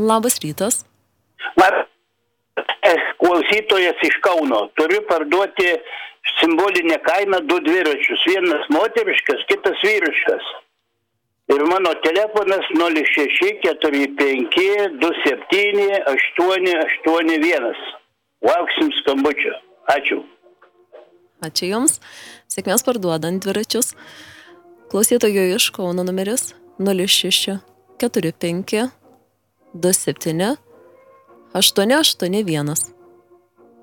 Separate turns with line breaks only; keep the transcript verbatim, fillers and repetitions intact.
Labas rytas.
Man klausytojas iš Kauno. Turiu parduoti simbolinę kainą du dviračius. Vienas moteriškas, kitas vyriškas. Ir mano telefonas nulis šeši keturi penki du septyni aštuoni aštuoni vienas. Lauksim skambučio. Ačiū.
Ačiū Jums. Sėkmės parduodant dviračius. Klausytojo iš Kauno numeris nulis šeši keturi penki du septyni aštuoni aštuoni vienas.